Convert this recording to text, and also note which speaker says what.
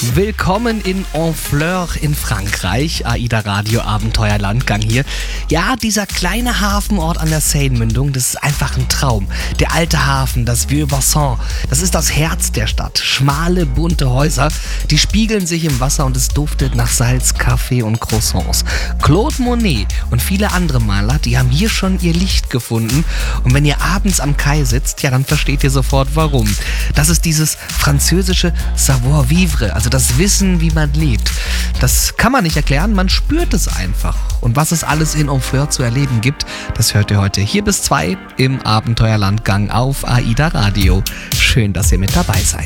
Speaker 1: Willkommen in Honfleur in Frankreich, AIDA Radio Abenteuerlandgang hier. Ja, dieser kleine Hafenort an der Seine-Mündung, das ist einfach ein Traum. Der alte Hafen, das Vieux-Bassin, das ist das Herz der Stadt. Schmale, bunte Häuser, die spiegeln sich im Wasser und es duftet nach Salz, Kaffee und Croissants. Claude Monet und viele andere Maler, die haben hier schon ihr Licht gefunden. Und wenn ihr abends am Kai sitzt, ja, dann versteht ihr sofort warum. Das ist dieses französische Savoir-vivre, also das Wissen, wie man lebt. Das kann man nicht erklären, man spürt es einfach. Und was es alles in Honfleur zu erleben gibt, das hört ihr heute hier bis 2 im Abenteuerlandgang auf AIDA Radio. Schön, dass ihr mit dabei seid.